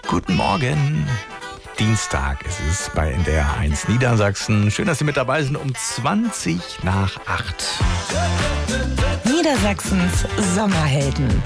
Guten Morgen. Dienstag ist es bei NDR 1 Niedersachsen. Schön, dass Sie mit dabei sind um 20 nach 8. Niedersachsens Sommerhelden.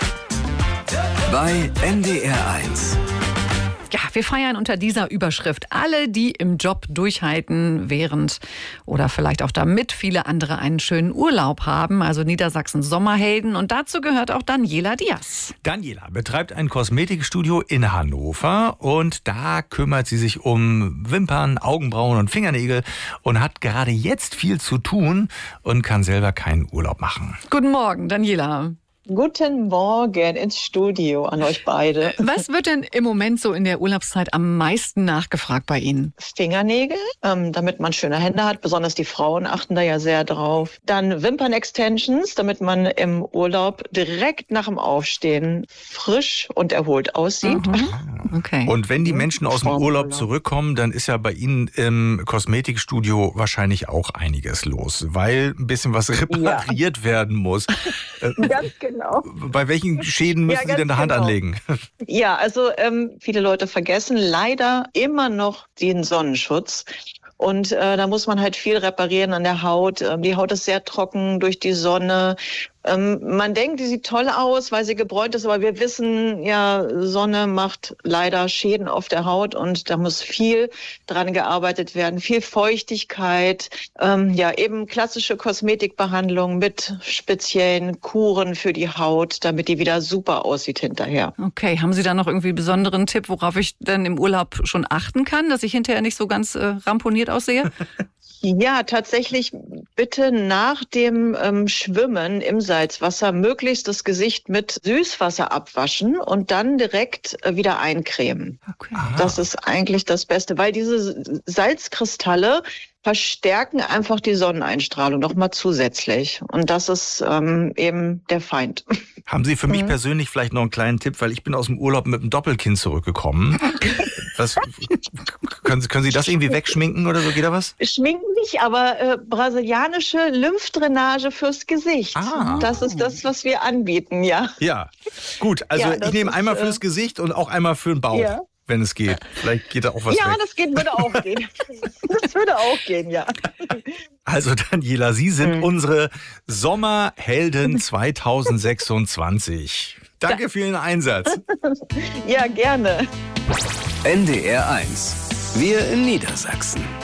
Bei NDR 1. Ja, wir feiern unter dieser Überschrift alle, die im Job durchhalten, während oder vielleicht auch damit viele andere einen schönen Urlaub haben. Also Niedersachsens Sommerhelden. Und dazu gehört auch Daniela Diaz. Daniela betreibt ein Kosmetikstudio in Hannover und da kümmert sie sich um Wimpern, Augenbrauen und Fingernägel und hat gerade jetzt viel zu tun und kann selber keinen Urlaub machen. Guten Morgen, Daniela. Guten Morgen ins Studio an euch beide. Was wird denn im Moment so in der Urlaubszeit am meisten nachgefragt bei Ihnen? Fingernägel, damit man schöne Hände hat. Besonders die Frauen achten da ja sehr drauf. Dann Wimpern-Extensions, damit man im Urlaub direkt nach dem Aufstehen frisch und erholt aussieht. Okay. Und wenn die Menschen aus dem Urlaub zurückkommen, dann ist ja bei Ihnen im Kosmetikstudio wahrscheinlich auch einiges los, weil ein bisschen was repariert werden muss. Ganz genau. Bei welchen Schäden müssen Sie denn eine Hand anlegen? Ja, also viele Leute vergessen leider immer noch den Sonnenschutz. Und da muss man halt viel reparieren an der Haut. Die Haut ist sehr trocken durch die Sonne. Man denkt, die sieht toll aus, weil sie gebräunt ist, aber wir wissen, ja, Sonne macht leider Schäden auf der Haut und da muss viel dran gearbeitet werden, viel Feuchtigkeit, eben klassische Kosmetikbehandlung mit speziellen Kuren für die Haut, damit die wieder super aussieht hinterher. Okay, haben Sie da noch irgendwie einen besonderen Tipp, worauf ich denn im Urlaub schon achten kann, dass ich hinterher nicht so ganz ramponiert aussehe? Ja, tatsächlich bitte nach dem Schwimmen im Salzwasser möglichst das Gesicht mit Süßwasser abwaschen und dann direkt wieder eincremen. Okay. Das ist eigentlich das Beste, weil diese Salzkristalle verstärken einfach die Sonneneinstrahlung nochmal zusätzlich. Und das ist eben der Feind. Haben Sie für mich persönlich vielleicht noch einen kleinen Tipp, weil ich bin aus dem Urlaub mit einem Doppelkinn zurückgekommen. Können Sie das irgendwie wegschminken oder so? Geht da was? Schminken nicht, aber brasilianische Lymphdrainage fürs Gesicht. Das ist das, was wir anbieten, ja. Ja, gut. Also ich nehme einmal fürs Gesicht und auch einmal für den Bauch. Ja. Wenn es geht. Vielleicht geht da auch was weg. Ja, würde auch gehen. Das würde auch gehen, ja. Also Daniela, Sie sind unsere Sommerhelden 2026. Danke für Ihren Einsatz. Ja, gerne. NDR 1. Wir in Niedersachsen.